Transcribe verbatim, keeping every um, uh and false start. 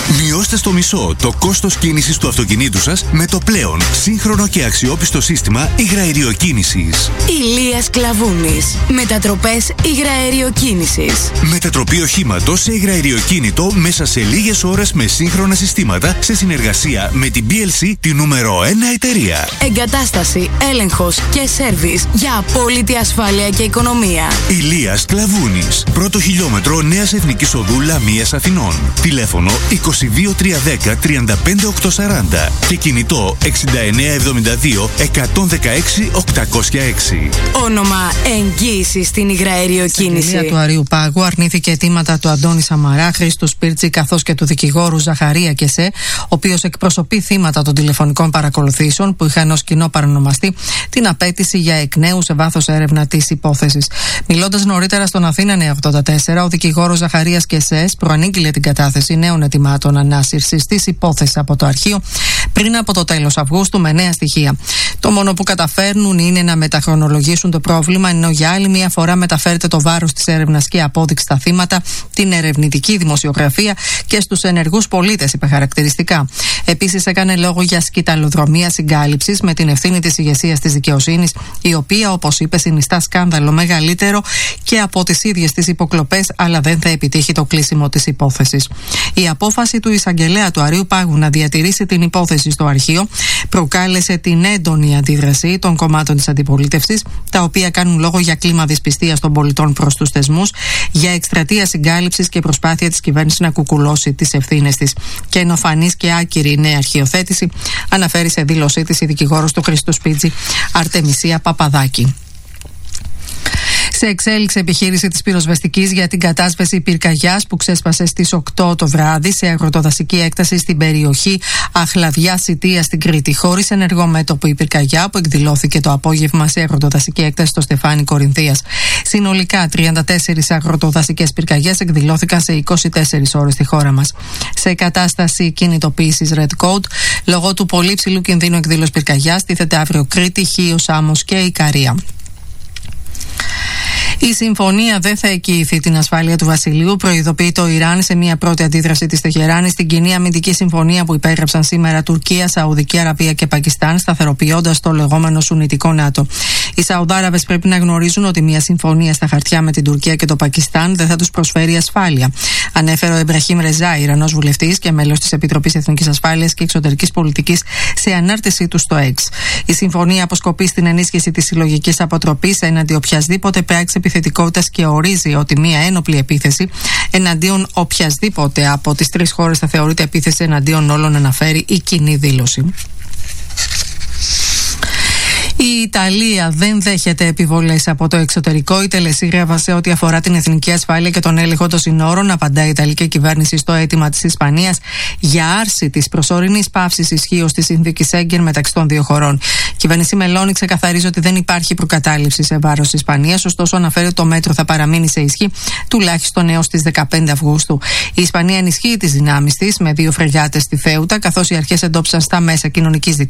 Μειώστε στο μισό το κόστος κίνησης του αυτοκινήτου σας με το πλέον σύγχρονο και αξιόπιστο σύστημα υγραεριοκίνησης. Ηλίας Κλαβούνης. Μετατροπές υγραεριοκίνησης. Μετατροπή οχήματος σε υγραεριοκίνητο μέσα σε λίγες ώρες με σύγχρονα συστήματα σε συνεργασία με την μπι ελ σι, τη νούμερο ένα εταιρεία. Εγκατάσταση, έλεγχος και σέρβις για απόλυτη ασφάλεια και οικονομία. Ηλίας Κλαβούνης. Πρώτο χιλιόμετρο Νέας Εθνικής Οδού Λαμίας Αθηνών. Τηλέφωνο είκοσι δύο τριακόσια δέκα τριάντα πέντε οκτακόσια σαράντα και κινητό εξήντα εννέα εβδομήντα δύο εκατόν δεκαέξι οκτακόσια έξι. Όνομα εγγύηση στην υγραεριοκίνηση. Η εισαγγελία του Αρείου Πάγου αρνήθηκε αιτήματα του Αντώνη Σαμαρά, Χρήστου Σπίρτζη καθώς και του δικηγόρου Ζαχαρία Κεσέ, ο οποίος εκπροσωπεί θύματα των τηλεφωνικών παρακολουθήσεων που είχαν ως κοινό παρονομαστή την απέτηση για εκ νέου σε βάθος έρευνα της υπόθεσης. Μιλώντας νωρίτερα στον Αθήνα Νέα ογδόντα τέσσερα, ο δικηγόρος Ζαχαρίας Κεσέ προανήγγειλε την κατάθεση νέων αιτημάτων ανάσυρσης της υπόθεσης από το αρχείο πριν από το τέλος Αυγούστου με νέα στοιχεία. Το μόνο που καταφέρνουν είναι να μεταχρονολογήσουν το πρόβλημα, ενώ για άλλη μία φορά μεταφέρεται το βάρος της έρευνας και απόδειξη στα θύματα, την ερευνητική δημοσιογραφία και στους ενεργούς πολίτες, είπε χαρακτηριστικά. Επίσης, έκανε λόγο για σκυταλοδρομία συγκάλυψης με την ευθύνη της ηγεσίας της δικαιοσύνης, η οποία, όπως είπε, συνιστά σκάνδαλο μεγαλύτερο και από τις ίδιες τις υποκλοπές, αλλά δεν θα επιτύχει το κλείσιμο της υπόθεσης. Η απόφαση του εισαγγελέα του Αρείου Πάγου να διατηρήσει την υπόθεση στο αρχείο προκάλεσε την έντονη αντίδραση των κομμάτων της αντιπολίτευσης, τα οποία κάνουν λόγο για κλίμα δυσπιστίας των πολιτών προς τους θεσμούς, για εκστρατεία συγκάλυψης και προσπάθεια της κυβέρνησης να κουκουλώσει τις ευθύνες της. Και ενώ φανής και άκυρη η νέα αρχιοθέτηση, αναφέρει σε δήλωσή της η δικηγόρος του Χρήστου Σπίρτζη, Αρτεμισία Παπαδάκη. Σε εξέλιξη επιχείρηση της πυροσβεστικής για την κατάσβεση πυρκαγιάς που ξέσπασε στις οκτώ το βράδυ σε αγροτοδασική έκταση στην περιοχή Αχλαδιά Σιτία στην Κρήτη, χωρίς ενεργό μέτωπο η πυρκαγιά που εκδηλώθηκε το απόγευμα σε αγροτοδασική έκταση στο Στεφάνι Κορινθίας. Συνολικά τριάντα τέσσερις αγροτοδασικές πυρκαγιές εκδηλώθηκαν σε είκοσι τέσσερις ώρες στη χώρα μας. Σε κατάσταση κινητοποίησης Red Code, λόγω του πολύ ψηλού κινδύνου εκδήλωσης πυρκαγιάς, τίθεται αύριο Κρήτη, Χίος, Σάμος και Ικαρία. Η συμφωνία δεν θα εγγυηθεί την ασφάλεια του βασιλείου, προειδοποιεί το Ιράν σε μια πρώτη αντίδραση της Τεχεράνης στην κοινή αμυντική συμφωνία που υπέγραψαν σήμερα Τουρκία, Σαουδική Αραβία και Πακιστάν, σταθεροποιώντας το λεγόμενο Σουνιτικό ΝΑΤΟ. Οι Σαουδάραβες πρέπει να γνωρίζουν ότι μια συμφωνία στα χαρτιά με την Τουρκία και το Πακιστάν δεν θα τους προσφέρει ασφάλεια. Ανέφερε ο Εμπραχήμ Ρεζά, Ιρανός βουλευτής και μέλος της Επιτροπής Εθνικής Ασφάλειας και Εξωτερικής Πολιτικής, σε ανάρτησή του στο X. Η συμφωνία αποσκοπεί στην ενίσχυση της συλλογικής αποτροπής έναντι οποιασδήποτε πράξη επιθετικότητας και ορίζει ότι μια ένοπλη επίθεση εναντίον οποιασδήποτε από τις τρεις χώρες θα θεωρείται επίθεση εναντίον όλων, αναφέρει η κοινή δήλωση. Η Ιταλία δεν δέχεται επιβολές από το εξωτερικό. Η τελεσίγραφα σε ό,τι αφορά την εθνική ασφάλεια και τον έλεγχο των συνόρων απαντά η Ιταλική κυβέρνηση στο αίτημα της Ισπανίας για άρση της προσωρινής παύσης ισχύως της συνθήκης Σέγγεν μεταξύ των δύο χωρών. Η κυβέρνηση Μελώνη ξεκαθαρίζει ότι δεν υπάρχει προκατάληψη σε βάρος της Ισπανίας, ωστόσο αναφέρει ότι το μέτρο θα παραμείνει σε ισχύ τουλάχιστον έως τις δεκαπέντε Αυγούστου. Η Ισπανία ενισχύει τις δυνάμεις της με δύο φρεγάτες στη Θέουτα, καθώς οι αρχές εντόπισαν στα μέσα κοινωνικής δικτύωσης